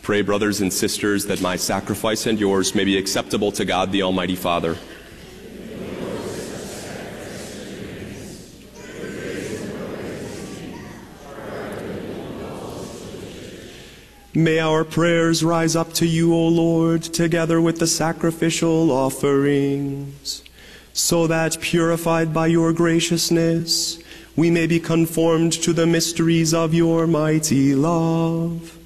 Pray, brothers and sisters, that my sacrifice and yours may be acceptable to God the Almighty Father. May our prayers rise up to you, O Lord, together with the sacrificial offerings, so that, purified by your graciousness, we may be conformed to the mysteries of your mighty love.